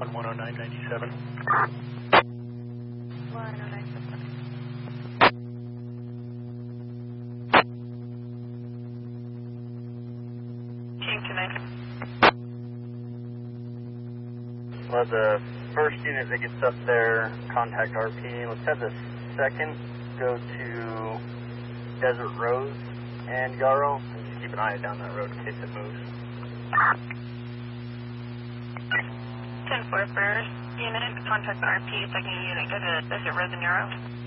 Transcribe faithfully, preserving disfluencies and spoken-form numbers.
on one oh nine ninety-seven. one oh nine seven. Team tonight. Let the first unit that gets up there contact R P. Let's have the second go to Desert Rose and Yarrow, and just keep an eye down that road in case it moves. ten four first unit, contact the R P, second unit, go to Desert Rose and Yarrow.